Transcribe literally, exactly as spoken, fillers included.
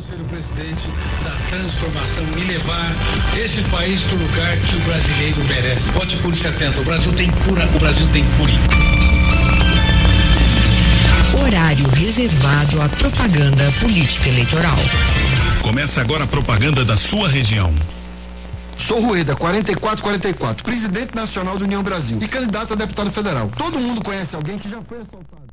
ser o presidente da transformação e levar esse país para o lugar que o brasileiro merece. Vote por setenta. O Brasil tem cura, o Brasil tem curico. Horário reservado à propaganda política eleitoral. Começa agora a propaganda da sua região. Sou Rueda, quarenta e quatro quarenta e quatro, presidente nacional do União Brasil e candidato a deputado federal. Todo mundo conhece alguém que já foi assaltado.